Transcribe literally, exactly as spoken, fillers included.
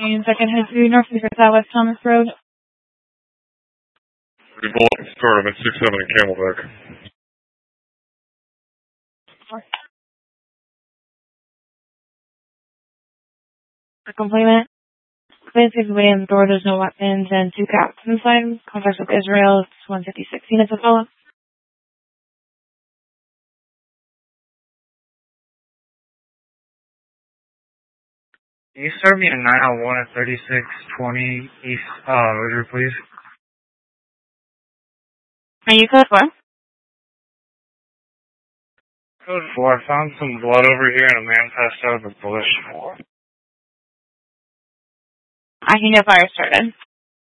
And second head to North Southwest Thomas Road. Revolting start, I'm at six seven in Camelback. A complainant. Please give away in the door, there's no weapons and two cats inside. Contact with Israel, it's one fifty-six units of follow. Can you serve me a nine oh one at thirty-six twenty East uh, Roger, please? Are you code four? Code four, I found some blood over here and a man passed out of a bush. I can get fire started.